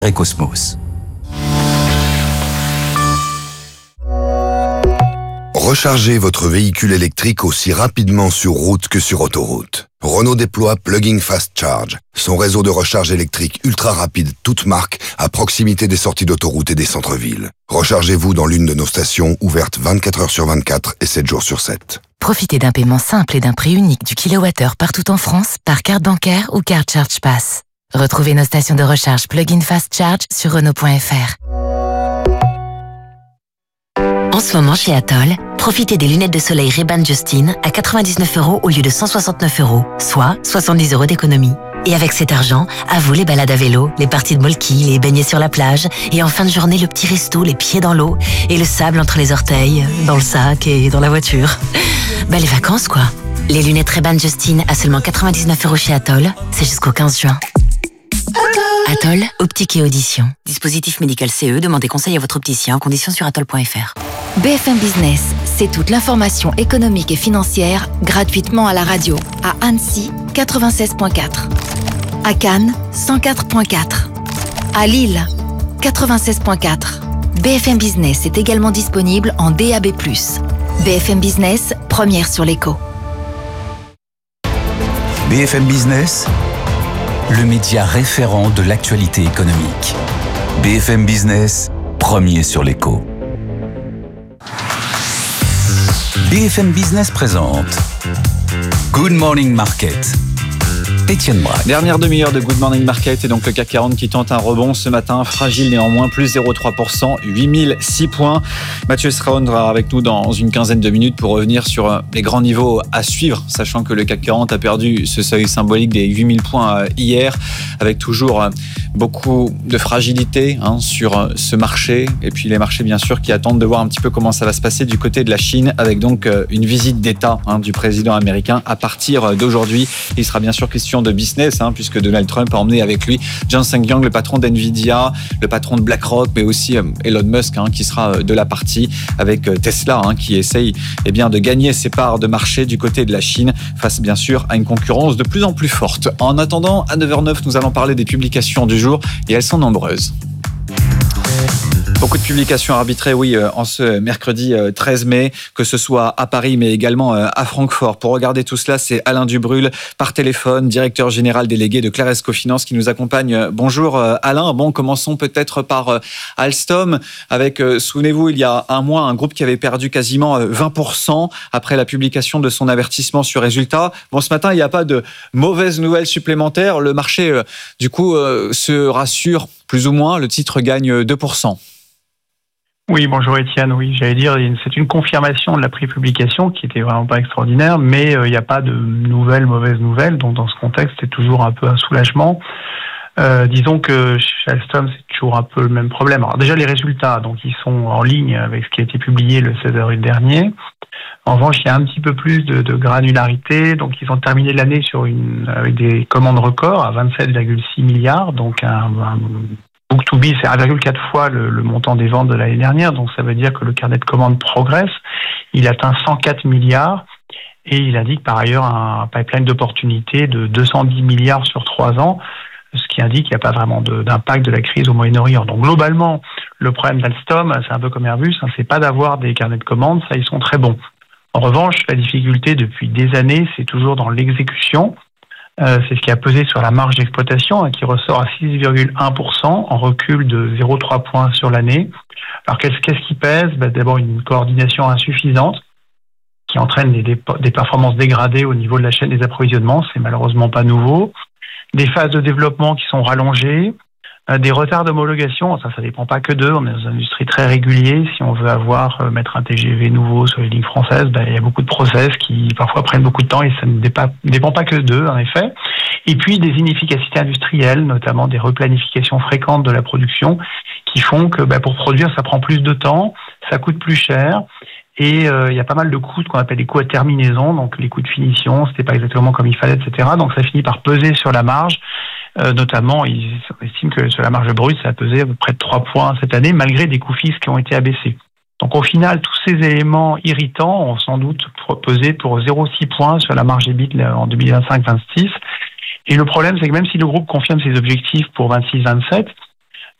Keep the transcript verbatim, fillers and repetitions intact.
et Cosmos. Rechargez votre véhicule électrique aussi rapidement sur route que sur autoroute. Renault déploie Plug-in Fast Charge, son réseau de recharge électrique ultra rapide toute marque à proximité des sorties d'autoroute et des centres-villes. Rechargez-vous dans l'une de nos stations ouvertes vingt-quatre heures sur vingt-quatre et sept jours sur sept. Profitez d'un paiement simple et d'un prix unique du kilowattheure partout en France par carte bancaire ou carte Charge Pass. Retrouvez nos stations de recharge Plug-in Fast Charge sur Renault point F R. En ce moment chez Atoll, profitez des lunettes de soleil Ray-Ban Justin à quatre-vingt-dix-neuf euros au lieu de cent soixante-neuf euros, soit soixante-dix euros d'économie. Et avec cet argent, à vous les balades à vélo, les parties de molki, les baignets sur la plage, et en fin de journée le petit resto, les pieds dans l'eau, et le sable entre les orteils, dans le sac et dans la voiture. Bah les vacances quoi. Les lunettes Ray-Ban Justin à seulement quatre-vingt-dix-neuf euros chez Atoll, c'est jusqu'au quinze juin. Atoll, optique et audition. Dispositif médical C E, demandez conseil à votre opticien, conditions sur atoll point F R. B F M Business, c'est toute l'information économique et financière gratuitement à la radio. À Annecy, quatre-vingt-seize virgule quatre. À Cannes, cent quatre virgule quatre. À Lille, quatre-vingt-seize virgule quatre. B F M Business est également disponible en D A B plus. B F M Business, première sur l'écho. B F M Business, le média référent de l'actualité économique. B F M Business, premier sur l'écho. B F M Business présente Good Morning Market. Étienne Braque. Dernière demi-heure de Good Morning Market et donc le C A C quarante qui tente un rebond ce matin, fragile néanmoins, plus zéro virgule trois pour cent, huit mille six points. Mathieu Straon sera avec nous dans une quinzaine de minutes pour revenir sur les grands niveaux à suivre, sachant que le C A C quarante a perdu ce seuil symbolique des huit mille points hier, avec toujours beaucoup de fragilité hein, sur ce marché, et puis les marchés bien sûr qui attendent de voir un petit peu comment ça va se passer du côté de la Chine, avec donc une visite d'État hein, du président américain à partir d'aujourd'hui. Il sera bien sûr question de business, hein, puisque Donald Trump a emmené avec lui Jensen Huang, le patron d'NVIDIA, le patron de BlackRock, mais aussi euh, Elon Musk, hein, qui sera de la partie, avec euh, Tesla, hein, qui essaye eh bien, de gagner ses parts de marché du côté de la Chine, face bien sûr à une concurrence de plus en plus forte. En attendant, à neuf heures zéro neuf, nous allons parler des publications du jour, et elles sont nombreuses. Beaucoup de publications arbitrées, oui, en ce mercredi treize mai, que ce soit à Paris, mais également à Francfort. Pour regarder tout cela, c'est Alain Dubrul, par téléphone, directeur général délégué de Claresco Finance, qui nous accompagne. Bonjour Alain. Bon, commençons peut-être par Alstom, avec, souvenez-vous, il y a un mois, un groupe qui avait perdu quasiment vingt pour cent après la publication de son avertissement sur résultat. Bon, ce matin, il n'y a pas de mauvaises nouvelles supplémentaires. Le marché, du coup, se rassure plus ou moins. Le titre gagne deux pour cent. Oui, bonjour Étienne. Oui, j'allais dire, c'est une confirmation de la pré-publication qui était vraiment pas extraordinaire, mais il n'y a pas de nouvelles mauvaises nouvelles. Donc dans ce contexte, c'est toujours un peu un soulagement. Euh, disons que chez Alstom, c'est toujours un peu le même problème. Alors déjà les résultats, donc ils sont en ligne avec ce qui a été publié le seize avril dernier. En revanche, il y a un petit peu plus de, de granularité. Donc ils ont terminé l'année sur une avec des commandes records à vingt-sept virgule six milliards, donc un, un book to be, c'est un virgule quatre fois le, le montant des ventes de l'année dernière, donc ça veut dire que le carnet de commandes progresse. Il atteint cent quatre milliards et il indique par ailleurs un pipeline d'opportunités de deux cent dix milliards sur trois ans, ce qui indique qu'il n'y a pas vraiment de, d'impact de la crise au Moyen-Orient. Donc globalement, le problème d'Alstom, c'est un peu comme Airbus, hein, c'est pas d'avoir des carnets de commandes, ça ils sont très bons. En revanche, la difficulté depuis des années, c'est toujours dans l'exécution. Euh, c'est ce qui a pesé sur la marge d'exploitation, hein, qui ressort à six virgule un pour cent, en recul de zéro virgule trois points sur l'année. Alors qu'est-ce, qu'est-ce qui pèse ? Ben, d'abord une coordination insuffisante qui entraîne des, des, des performances dégradées au niveau de la chaîne des approvisionnements, c'est malheureusement pas nouveau. Des phases de développement qui sont rallongées, euh, des retards d'homologation, ça ça dépend pas que d'eux, on est dans une industrie très régulière. Si on veut avoir euh, mettre un T G V nouveau sur les lignes françaises, ben, il y a beaucoup de process qui parfois prennent beaucoup de temps et ça ne dépend, dépend pas que d'eux en effet. Et puis des inefficacités industrielles, notamment des replanifications fréquentes de la production qui font que ben, pour produire ça prend plus de temps, ça coûte plus cher. Et euh, il y a pas mal de coûts, ce qu'on appelle les coûts à terminaison, donc les coûts de finition, c'était pas exactement comme il fallait, et cetera. Donc ça finit par peser sur la marge. Euh, notamment, ils estiment que sur la marge brute, ça a pesé à peu près de trois points cette année, malgré des coûts fixes qui ont été abaissés. Donc au final, tous ces éléments irritants ont sans doute pesé pour zéro virgule six points sur la marge E B I T en deux mille vingt-cinq vingt-six. Et le problème, c'est que même si le groupe confirme ses objectifs pour vingt-six vingt-sept,